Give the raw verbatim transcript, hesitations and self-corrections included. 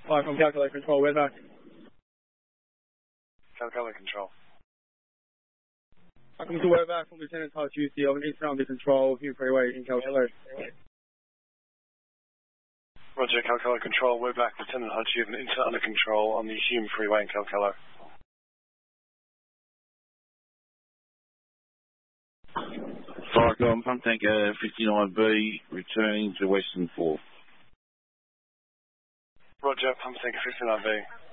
Fire from calculator control, we're back. Calculator control. Welcome to we're back from Lieutenant Hutch, U C of an Eastern Under Control, Hume Freeway in Calculator. Roger, Calculator control, we're back. Lieutenant Hutch, you have an incident under control on the Hume Freeway in Calculator. Firecom, pump tanker fifty-nine B, returning to Western four. Roger, pump tanker fifty-nine B.